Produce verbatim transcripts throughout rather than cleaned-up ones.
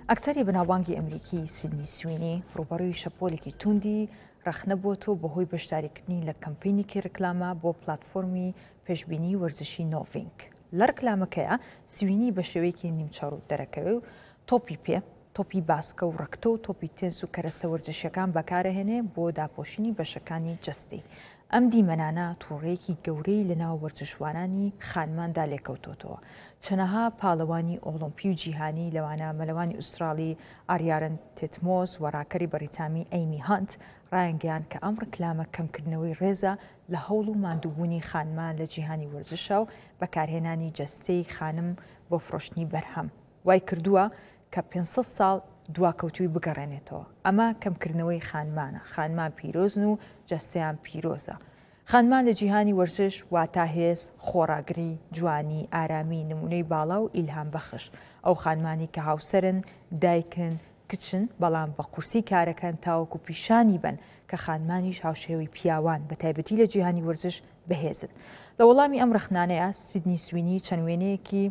ئەکتەری بەناوبانگی ئەمریکی سیدنی سوینی ڕوبەڕووی شەپۆلێکی توندی ڕەخنەبووەوە بەهۆی بەشداریکردنی لە کەمپینێکی ڕکلامە بۆ پلاتفۆرمی پێشبینی وەرزشی نۆڤینگ. لە ڕکلامەکەیە سوینی بە شێوەیەکی نیمچەڕوو دەرەکەوێ و تۆپی پێ تۆپی باسکە و ڕەکتە و تۆپی تێنس و کەرەستە وەرزشیەکان بەکارەهێنێ بۆ داپۆشینی بەشەکانی جەستی. ئەم دیمەنانە تووڕەیەکی گەورەی لە ناو وەرزشوانانی خانماندا لێکەوتۆتەوە. چەنەها پاڵەوانی ئۆلۆمپی و جیهانی لەوانە مەلەوانی ئوسترالی ئاریارن تێتمۆس و ڕاکەری بەریتامی ئەیمی هانت ڕایانگەیان کە ئەم ڕکلامە کەمکردنەوەی ڕێزە لە هەوڵ و ماندووبوونی خانمان لە جیهانی وەرزشە و بەکارهێنانی جەستەی خانم بۆ فرۆشتنی بەرهەم. وای کردووە کە پێنج سەد ساڵ دواکەوتووی بگەڕێنێتەوە. ئەمە کەمکردنەوەی خانمانە. خانمان پیرۆزن و جەستەیان پیرۆزە. خانمان لە جیهانی وەرزش واتە هێز، خۆڕاگری، جوانی، ئارامی، نمونەی باڵا و ئیلهام بەخش. ئەو خانمانی کە هاوسەرن، دایکن، کچن، بەڵام بە قورسی کارەکەن تاوەکو پیشانی بن کە خانمانیش هاوشێوەی پیاوان بە تایبەتی لە جیهانی وەرزش بەهێزن. لە وەڵامی ئەم ڕخنانەیە سیدنی سوینی چەند وێنەیەکی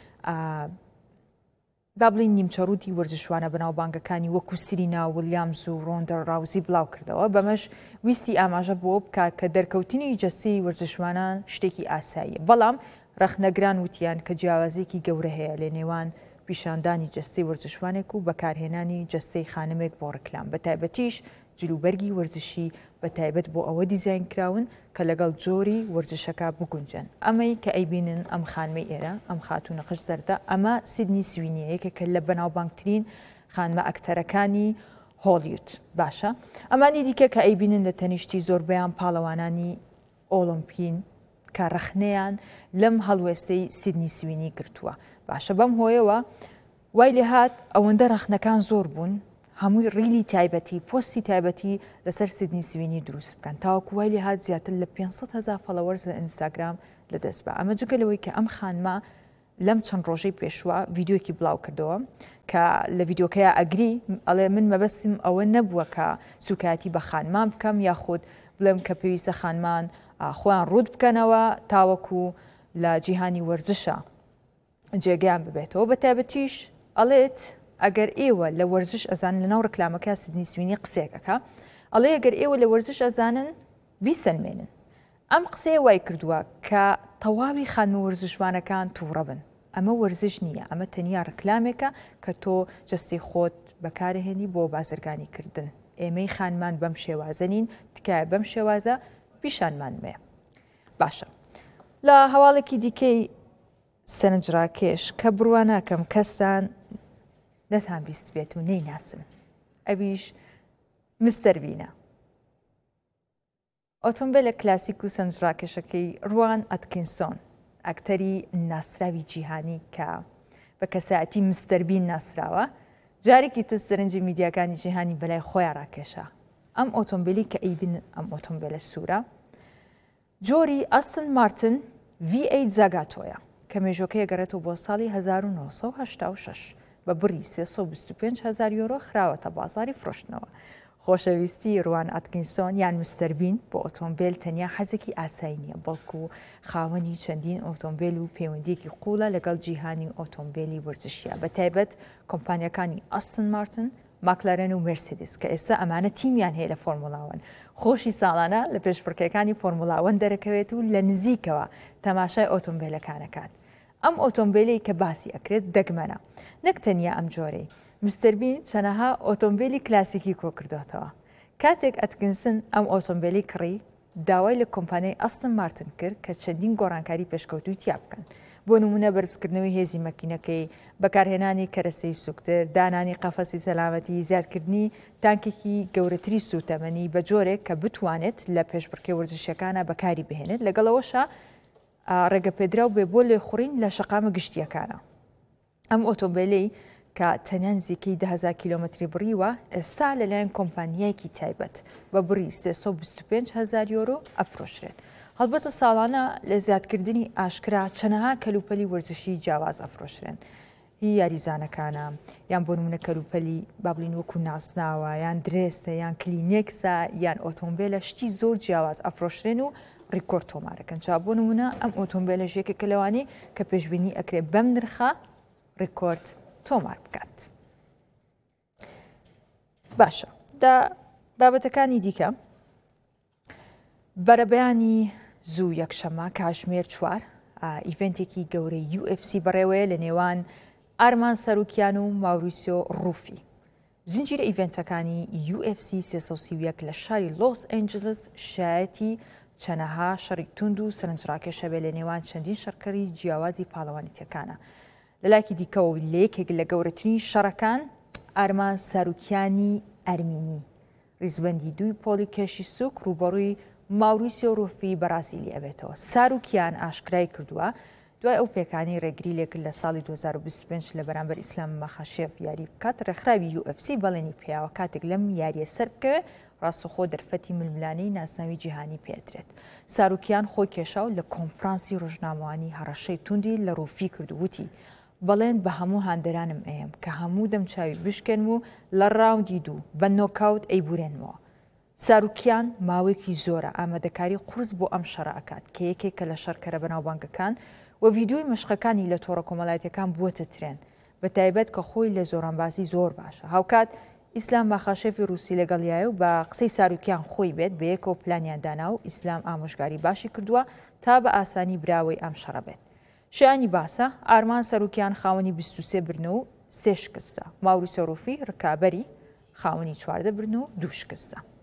با بڵین نیمچەڕووتی وەرزشوانە بەناوبانگەکانی وەکو سیرینا ویلیامز و ڕۆندە ڕاوزی بڵاو کردەوە. بەمەش ویستی ئاماژە بۆ بکات کە دەرکەوتنی جەستەی وەرزشوانان شتێکی ئاساییە. بەڵام ڕەخنەگران وتیان کە جیاوازێکی گەورە هەیە لە نێوان پیشاندانی جەستەی وەرزشوانێک و بەکارهێنانی جەستەی خانمێک بۆ ڕکلام. بە تایبەتیش جلوبەرگی وەرزشی بە تایبەت بۆ ئەوە دیزاین کراون کە لەگەڵ جۆری وەرزشەکە بگونجن. ئەمەی کە ئەیبینن ئەم خانمەی ئێرە ئەم خاتونە قش زەردە ئەمە سیدنی سوینیە، یەکێکە لە بەناوبانگترین خانمە ئەکتەرەکانی هۆلیوود. باشە ئەمانی دیکە کە ئەیبینن لە تەنیشتی زۆربەیان پاڵەوانانی ئۆلۆمپین کە ڕەخنەیان لەم هەڵوێستەی سیدنی سوینی گرتووە. باشە بەم هۆیەوە وای لێ هات ئەوەندە ڕەخنەکان زۆر بوون هەمووی ڕیلی تایبەتی پۆستی تایبەتی لەسەر سیدنی سوینی دروست بکەن تاوەکو وای لێ هات زیاتر لە پێنج سەد هەزار فۆلۆوەرز لە ئینستاگرام لەدەست بە. ئەمە جگەلەوەی کە ئەم خانمە لەم چەند ڕۆژەی پێشوە ڤیدیۆکی بڵاو کردەوە کە لە ڤیدیۆکەیە ئەگری ئەڵێ من مەبەستم ئەوە نەبووە کە سوکایەتی بە خانمان بکەم یاخود بڵێم کە پێویستە خانمان خۆیان ڕوود بکەنەوە تاوەکو لە جیهانی وەرزشە جێگەیان ببێتەوە. بە تایبەتیش ئەڵێت ئەگەر ئێوە لە وەرزش ئەزان لەناو ڕکلامەکە سیدنی سوینی قسێکەکە ئەڵێ ئەگەر ئێوە لە وەرزش ئەزانن بیسەلمێنن. ئەم قسەیە وای کردووە کە تەواوی خانمە وەرزشوانەکان تووڕە بن. ئەمە وەرزش نییە، ئەمە تەنیا ڕکلامێکە کە تۆ جەستی خۆت بەکارهێنی بۆ بازرگانی کردن. ئێمەی خانمان بەم شێوازە نین، تکایە بەم شێوازە پیشانمان مێ. باشە لە هەواڵێکی دیکەی سەرنجڕاکێش کە بڕوا ناکەم کەستان نەتان بیست بێت و نەیناسن، ئەویش مستەر بینە. ئۆتۆمبیلە کلاسیک و سەرنجڕاکێشەکەی ڕوان ئەتکینسۆن، ئەکتەری ناسراوی جیهانی کە بە کەسایەتی مستەر بین ناسراوە، جارێکی تر سەرنجی میدیاکانی جیهانی بەلای خۆیان ڕاکێشە. ئەم ئۆتۆمبیلی کە ئەیبین ئەم ئۆتۆمبیلە سوورە جۆری ئەستن مارتن ڤی ئەیت زاگاتۆیە کە مێژۆکەیە گەڕێتەوە بۆ ساڵی هەزار و نۆ سەد و هەشتا و شەش بە بڕی سێ سەد و بیست و پێنج هەزار یۆرۆ خراوەتە بازاری فرۆشتنەوە. خۆشەویستی ڕوان ئەتکینسۆن یان مستەر بین بۆ ئۆتۆمبیل تەنیا حەزێکی ئاسایی نییە، بەڵکو خاوەنی چەندین ئۆتۆمبیل و پەیوەندیەکی قوڵە لەگەڵ جیهانی ئۆتۆمبیلی وەرزشیە، بە تایبەت کۆمپانیەکانی ئەستن مارتن، ماکلارێن و مرسیدس کە ئێستا ئەمانە تیمیان هەیە لە فۆرمولاوەن. خۆشی ساڵانە لە پێشبڕکێکانی فۆرمولاوەن دەرەکەوێت و لە نزیکەوە تەماشای ئۆتۆمبیلەکانەکات. ئەم ئۆتۆمبیلی کە باسی ئەکرێت دەگمەنە، نەک تەنیا ئەم جۆرەی. مستەر بین چەنەها ئۆتۆمبیلی کلاسیکی کۆکردوتەوە. کاتێک ئەتکینسن ئەم ئۆتۆمبیلی کڕی داوای لە کۆمپانیای ئەستن مارتن کرد کە چەندین گۆڕانکاری پێشکەوتوی تیا بکەن، بۆ نمونە بەرزکردنەوەی هێزی مەکینەکەی، بەکارهێنانی کەرەسەی سوکتر، دانانی قەفەسی سەلامەتی، زیادکردنی تانکێکی گەورەتری سوتەمەنی بە جۆرێک کە بتوانێت لە پێشبڕکێ وەرزشیەکانە بەکاری بهێنێت، لەگەڵەوەشە ڕێگەپێدراو بێ بۆ لێخوڕین لە شەقامە گشتیەکانە. ئەم ئۆتۆمبیلی کە تەنیا نزیکەی ده هەزار کیلۆمەتری بڕیوە ئێستا لەلایەن کۆمپانیایەکی تایبەت بە بڕی سێ سەد و بیست و پێنج هەزار یۆرۆ ئەفرۆشرێت. هەڵبەتە ساڵانە لە زیادکردنی ئاشکرا چەنەها کەلوپەلی وەرزشی جیاواز ئەفرۆشرێن. هی یاریزانەکانە یان بۆ نمونە کەلوپەلی با بڵین وەکو ناسناوە یان درێستە یان کلینێکسە یان ئۆتۆمبیلە شتی زۆر جیاواز ئەفرۆشرێن و ڕیکۆرد تۆمارەکەن. چا بۆ نمونە ئەم ئۆتۆمبیلە ژێکێکە لەوانەیە کە پێشبینی ئەکرێت بەم نرخە ڕیکۆرد تۆمار بکات. باشە دا بابەتەکانی دیکە بەرەبەیانی زوو یەکشەمە کاتژمێر چوار ئیڤنتێکی گەورەی یو ئەف سی بەڕێوەیە لە نێوان ئارمان سەروکیان و ماوریسیۆ ڕوفی. زنجیرە ئیڤنتەکانی یو ئەف سی سێسەد و سی و یەک لە شاری لۆس ئەنجلس شایەتی چەنەها شەڕی توند و سەرنجڕاکێشە بێ لە نێوان چەندین شەڕکەری جیاوازی پاڵەوانیتەکانە. لەلایەکی دیکەەوە لە یەکێک لە گەورەترین شەڕەکان ئارمان سەروکیانی ئەرمینی ریزبەندی دووی پۆلی کێشی سوک ڕوبەڕووی ماوریسیۆ ڕوفی بەرازیلی ئەبێتەوە. ساروکیان ئاشکرای کردووە دوای ئەو پێکانی ڕێگری لێکرد لە ساڵی دوو هەزار و بیست و پێنج لە بەرامبەر ئیسلام مەخاشێف یاری بکات ڕێکخراوی یو ئەف سی بەڵێنی پێیاوە کاتێک لەم یاریە سەر بکەوێ ڕاستەخۆ دەرفەتی ململانەی ناسناوی جیهانی پێدرێت. ساروکیان خۆی کێشاو لە کۆنفرانسی ڕۆژنامەوانی هەڕەشەی توندی لە ڕوفی کردووتی بەڵێن بە هەموو هاندەرانم ئەیەم کە هەموو دەمچاوی بشکێن و لە ڕاوندی دوو بە نۆکاوت ئەیبورێنمەوە. ساروکیان ماوەیەکی زۆرە ئامادەکاری قورس بۆ ئەم شەڕە ئەکات کە یەکێکە لە شەڕکەرە بەناوبانگەکان و ڤیدیۆی مشقەکانی لە تۆڕە کۆمەڵایەتەکان بووەتە ترێن بە تایبەت کە خۆی لە زۆرانباسی زۆر باشە. هاوکات ئیسلام ماخاشێفی رووسی لەگەڵیایە و بە قسەی ساروکیان خۆی بێت بە یەکەوە پلانیان دانا و ئیسلام ئامۆژگاری باشی کردووە تا بە ئاسانی براوەی ئەم شەڕە بێت. شایانی باسە ئارمان سەروکیان خاوەنی بیست و سێ برنە و سێ شکستە. ماوریسیۆ ڕوفی ڕکابەری خاوەنی چواردە برنە و دوو شکستە.